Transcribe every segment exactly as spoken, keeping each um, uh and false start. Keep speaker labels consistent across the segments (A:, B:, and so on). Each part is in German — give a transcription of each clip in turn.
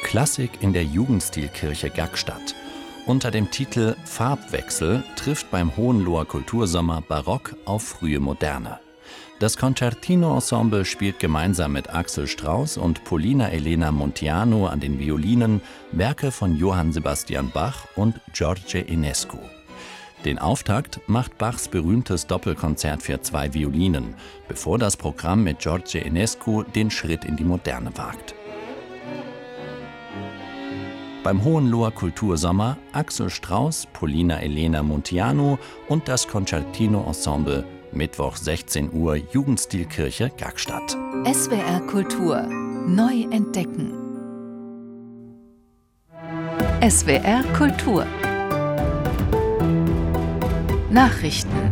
A: Klassik in der Jugendstilkirche Gackstadt. Unter dem Titel Farbwechsel trifft beim Hohenloher Kultursommer Barock auf frühe Moderne. Das Concertino-Ensemble spielt gemeinsam mit Axel Strauß und Polina Elena Munteanu an den Violinen Werke von Johann Sebastian Bach und George Enescu. Den Auftakt macht Bachs berühmtes Doppelkonzert für zwei Violinen, bevor das Programm mit George Enescu den Schritt in die Moderne wagt. Beim Hohenloher Kultursommer Axel Strauß, Polina Elena Munteanu und das Concertino-Ensemble, Mittwoch sechzehn Uhr, Jugendstilkirche Gackstadt.
B: S W R Kultur neu entdecken. S W R Kultur Nachrichten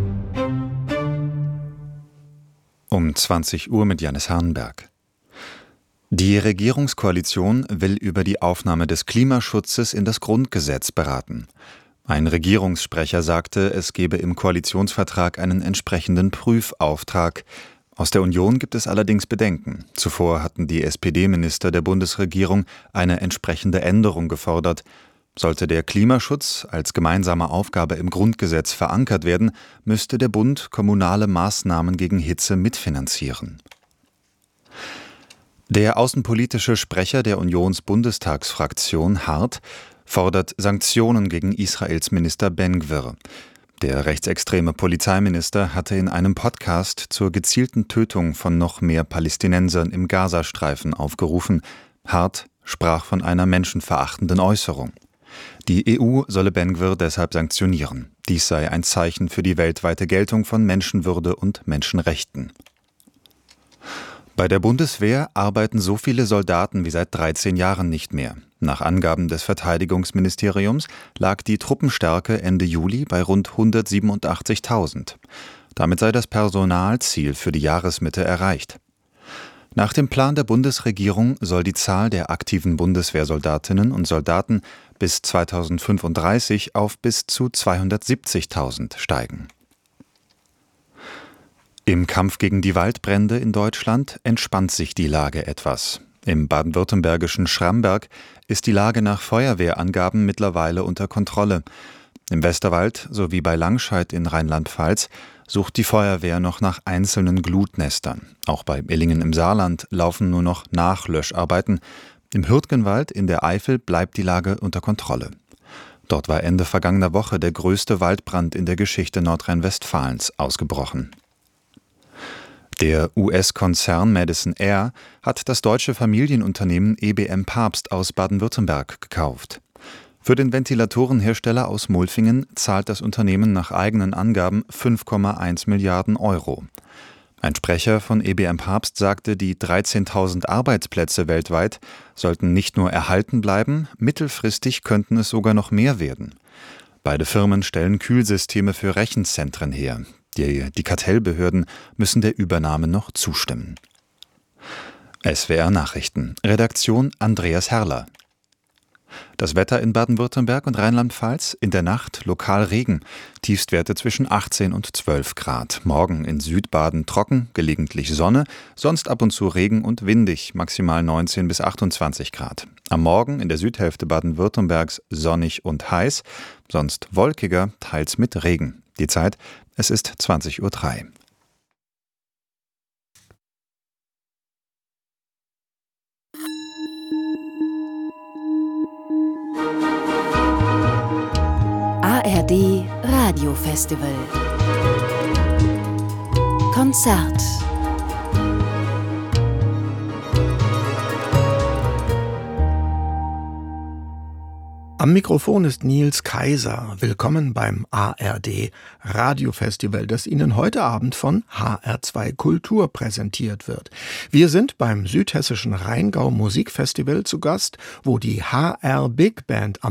C: um zwanzig Uhr mit Janis Hahnberg. Die Regierungskoalition will über die Aufnahme des Klimaschutzes in das Grundgesetz beraten. Ein Regierungssprecher sagte, es gebe im Koalitionsvertrag einen entsprechenden Prüfauftrag. Aus der Union gibt es allerdings Bedenken. Zuvor hatten die S P D-Minister der Bundesregierung eine entsprechende Änderung gefordert. Sollte der Klimaschutz als gemeinsame Aufgabe im Grundgesetz verankert werden, müsste der Bund kommunale Maßnahmen gegen Hitze mitfinanzieren. Der außenpolitische Sprecher der Unions-Bundestagsfraktion, Hart, fordert Sanktionen gegen Israels Minister Ben-Gvir. Der rechtsextreme Polizeiminister hatte in einem Podcast zur gezielten Tötung von noch mehr Palästinensern im Gazastreifen aufgerufen. Hart sprach von einer menschenverachtenden Äußerung. Die E U solle Ben-Gvir deshalb sanktionieren. Dies sei ein Zeichen für die weltweite Geltung von Menschenwürde und Menschenrechten. Bei der Bundeswehr arbeiten so viele Soldaten wie seit dreizehn Jahren nicht mehr. Nach Angaben des Verteidigungsministeriums lag die Truppenstärke Ende Juli bei rund hundertsiebenundachtzigtausend. Damit sei das Personalziel für die Jahresmitte erreicht. Nach dem Plan der Bundesregierung soll die Zahl der aktiven Bundeswehrsoldatinnen und Soldaten bis zweitausendfünfunddreißig auf bis zu zweihundertsiebzigtausend steigen. Im Kampf gegen die Waldbrände in Deutschland entspannt sich die Lage etwas. Im baden-württembergischen Schramberg ist die Lage nach Feuerwehrangaben mittlerweile unter Kontrolle. Im Westerwald sowie bei Langscheid in Rheinland-Pfalz sucht die Feuerwehr noch nach einzelnen Glutnestern. Auch bei Illingen im Saarland laufen nur noch Nachlöscharbeiten. Im Hürtgenwald in der Eifel bleibt die Lage unter Kontrolle. Dort war Ende vergangener Woche der größte Waldbrand in der Geschichte Nordrhein-Westfalens ausgebrochen. Der U S-Konzern Madison Air hat das deutsche Familienunternehmen E B M Papst aus Baden-Württemberg gekauft. Für den Ventilatorenhersteller aus Mulfingen zahlt das Unternehmen nach eigenen Angaben fünf Komma eins Milliarden Euro. Ein Sprecher von E B M Papst sagte, die dreizehntausend Arbeitsplätze weltweit sollten nicht nur erhalten bleiben, mittelfristig könnten es sogar noch mehr werden. Beide Firmen stellen Kühlsysteme für Rechenzentren her. Die, die Kartellbehörden müssen der Übernahme noch zustimmen. S W R Nachrichten. Redaktion Andreas Herrler. Das Wetter in Baden-Württemberg und Rheinland-Pfalz: in der Nacht lokal Regen, Tiefstwerte zwischen achtzehn und zwölf Grad. Morgen in Südbaden trocken, gelegentlich Sonne, sonst ab und zu Regen und windig, maximal neunzehn bis achtundzwanzig Grad. Am Morgen in der Südhälfte Baden-Württembergs sonnig und heiß, sonst wolkiger, teils mit Regen. Die Zeit: es ist zwanzig Uhr drei.
B: A R D Radiofestival Konzert.
D: Am Mikrofon ist Nils Kaiser. Willkommen beim A R D Radiofestival, das Ihnen heute Abend von H R zwei Kultur präsentiert wird. Wir sind beim Südhessischen Rheingau Musikfestival zu Gast, wo die H R Big Band am